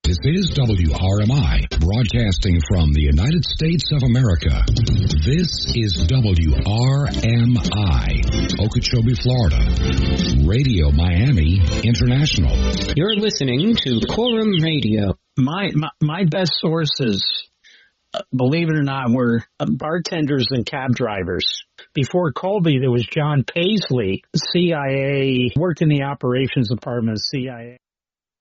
This is WRMI, broadcasting from the United States of America. This is WRMI, Okeechobee, Florida. Radio Miami International. You're listening to Quorum Radio. My best sources, believe it or not, were bartenders and cab drivers. Before Colby, there was John Paisley, CIA, worked in the operations department of CIA.